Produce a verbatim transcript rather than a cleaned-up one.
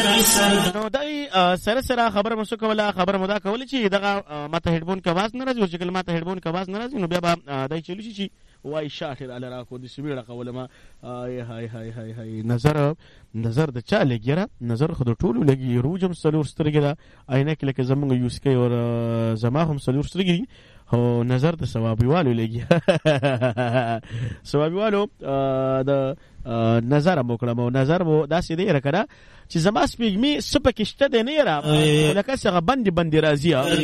نو دای سره سره خبره مو څه کوله خبره مو دا کوله چې دغه ماته هډفون کواز نه راځي او چې کله ماته هډفون کواز نه راځي نو بیا به دای چلو شي وای شاټر ال راکو د سویړه کوله ما هاي هاي هاي هاي هاي نظر نظر د چا لګیره نظر خو د ټولو لګي روجم سلور سترګې دا عینه کې لکه زمونږ یوز کوي او زما هم سلور سترګې او نظر د ثوابیوالو لګي ثوابیوالو د نظر مو کړم او نظر مو داسې دی راکړه چې زما سپېږمې سپکشته دی نه را لکه څنګه باندې باندې راځي